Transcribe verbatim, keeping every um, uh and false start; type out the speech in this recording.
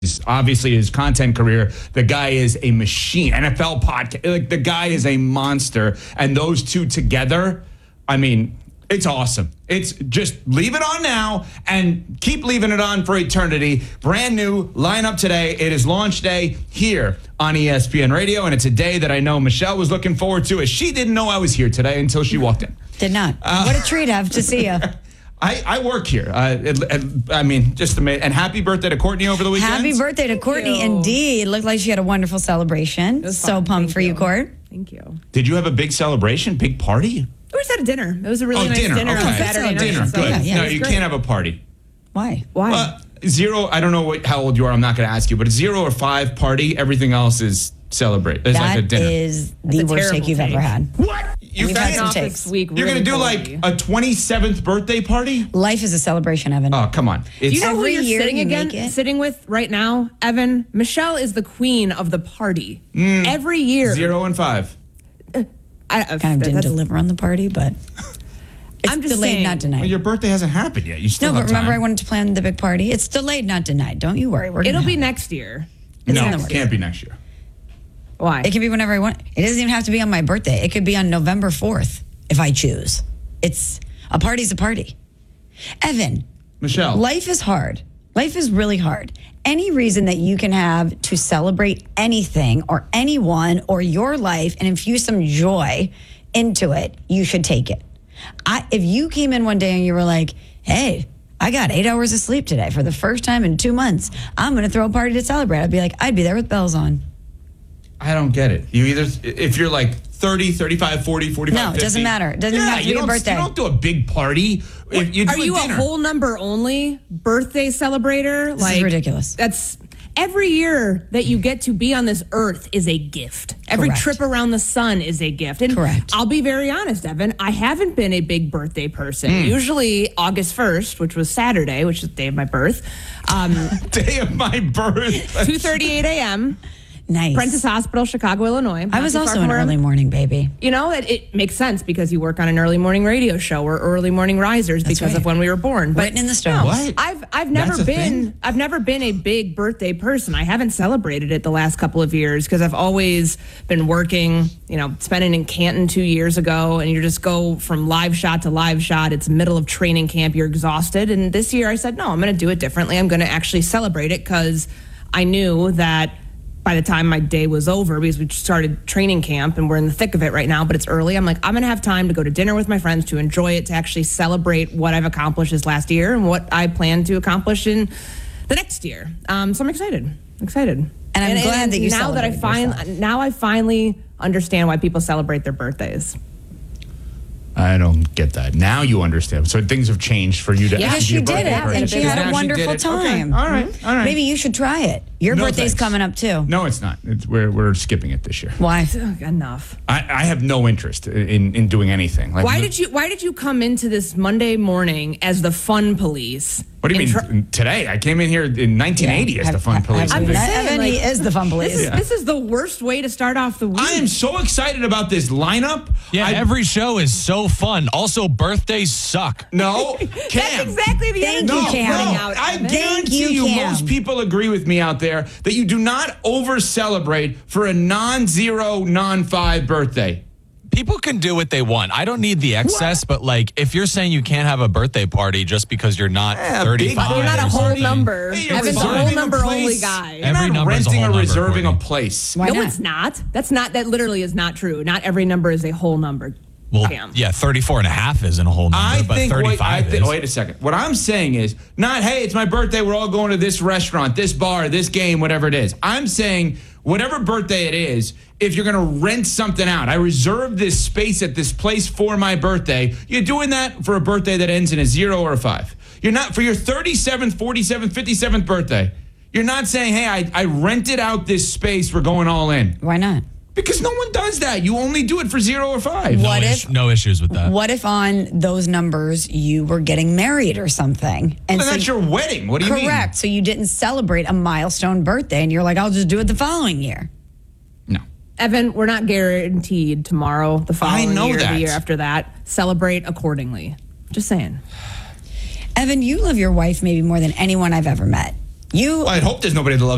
Obviously, his content career, the guy is a machine. N F L podcast, like the guy is a monster. And those two together, I mean, it's awesome. It's just leave it on now and keep leaving it on for eternity. Brand new lineup today. It is launch day here on E S P N Radio, and it's a day that I know Michelle was looking forward to, as she didn't know I was here today until she walked in. Did not. Uh, what a treat, Ev, to see you. I, I work here. Uh, it, it, I mean, just amazing. And happy birthday to Courtney over the weekend. Happy birthday to Courtney, indeed. Looked like she had a wonderful celebration. So fun. pumped Thank for you, you, Court. Thank you. Did you have a big celebration, big party? We just had a dinner. It was a really oh, nice dinner, dinner okay. on Saturday night. Dinner, So good. Yeah, yeah. No, you great. can't have a party. Why? Why? Well, zero, I don't know what, how old you are. I'm not going to ask you, but a zero or five party, everything else is celebrate. It's That like a dinner. is the That's a worst take terrible you've take. ever had. What? You We've guys, had some off takes. this week you're going really to do poorly. like a twenty-seventh birthday party? Life is a celebration, Evan. Oh, come on. It's, Do you know who Every you're year sitting you again, make it. sitting with right now, Evan? Michelle is the queen of the party. Every year, zero and five. I, I, kind of didn't that's- deliver on the party, but it's I'm just delayed, saying. not denied. Well, your birthday hasn't happened yet. You still no, have but remember, I time. wanted to plan the big party. It's delayed, not denied. Don't you worry. We're gonna It'll be have it. next year. It's No, in the it works. can't be next year. Why? It can be whenever I want. It doesn't even have to be on my birthday. It could be on November fourth if I choose. It's a party's a party. Evan, Michelle. life is hard. Life is really hard. Any reason that you can have to celebrate anything or anyone or your life and infuse some joy into it, you should take it. I, if you came in one day and you were like, hey, I got eight hours of sleep today for the first time in two months. I'm going to throw a party to celebrate. I'd be like, I'd be there with bells on. I don't get it. You either, if you're like thirty, thirty-five, forty, forty-five, No, it fifty. doesn't matter. It doesn't yeah, have to be you your don't- birthday. You don't do a big party. If you do Are you dinner. a whole number only birthday celebrator? This is ridiculous. That's every year that you get to be on this earth is a gift. Every Correct. trip around the sun is a gift. And Correct. I'll be very honest, Evan, I haven't been a big birthday person. Hmm. Usually August first, which was Saturday, which is the day of my birth, um, Day of my birth. two thirty-eight a.m., Nice. Prentice Hospital, Chicago, Illinois. I Not was too far also from an where I'm- early morning baby. You know, it, it makes sense because you work on an early morning radio show or early morning risers That's because right. of when we were born. Written in the stars. What? I've I've never That's a been thing? I've never been a big birthday person. I haven't celebrated it the last couple of years because I've always been working, you know, spending in Canton two years ago, and you just go from live shot to live shot. It's middle of training camp, you're exhausted. And this year I said, no, I'm going to do it differently. I'm going to actually celebrate it because I knew that by the time my day was over, because we started training camp and we're in the thick of it right now, but it's early, I'm like, I'm going to have time to go to dinner with my friends, to enjoy it, to actually celebrate what I've accomplished this last year and what I plan to accomplish in the next year. Um, so I'm excited, excited. And I'm glad that you now that I celebrated find yourself. now I finally understand why people celebrate their birthdays. I don't get that. Now you understand. So things have changed for you to Yeah. actually Because be a she did birthday it, person. and she Because had now a did wonderful it. Okay. time. All right, all right. Maybe you should try it. Your No, birthday's thanks. coming up too. No, it's not. It's, we're, we're skipping it this year. Why? Ugh, enough. I, I have no interest in, in doing anything. Like, Why did you Why did you come into this Monday morning as the fun police? What do you And mean? tr- Today, I came in here in nineteen eighty as the fun Have- police. have I'm we just met saying, Evan? He like, is the fun police. This is, this is the worst way to start off the week. I am so excited about this lineup. Yeah, I, every show is so fun. Also, birthdays suck. no, That's Cam. exactly the Thank energy you, No, you're Cam. putting no, out, I Evan. guarantee you, you, Cam. most people agree with me out there that you do not over celebrate for a non-zero, non-five birthday. People can do what they want. I don't need the excess, but like if you're saying you can't have a birthday party just because you're not Yeah, thirty-five, big You're not a or whole something. number. Hey, you're Evan's a whole reserving a number only place. guy. You're Every not number is a renting whole or number, reserving Courtney. a place. Why no, not? it's not. That's not. That literally is not true. Not every number is a whole number. Well, Cam. yeah, thirty-four and a half isn't a whole number, I but think. Wait, I thirty-five think. is. Wait a second. What I'm saying is not. Hey, it's my birthday. We're all going to this restaurant, this bar, this game, whatever it is. I'm saying whatever birthday it is. If you're going to rent something out, I reserve this space at this place for my birthday. You're doing that for a birthday that ends in a zero or a five. You're not for your thirty-seventh, forty-seventh, fifty-seventh birthday. You're not saying, hey, I, I rented out this space. We're going all in. Why not? Because no one does that. You only do it for zero or five. no, What is- if- no issues with that. What if on those numbers you were getting married or something? And Well, that's so, your wedding. What do you mean? correct. So you didn't celebrate a milestone birthday, and you're like, I'll just do it the following year. No. Evan, we're not guaranteed tomorrow, the following know year, that. the year after that. Celebrate accordingly. Just saying. Evan, you love your wife maybe more than anyone I've ever met. You Well, I hope there's nobody that loves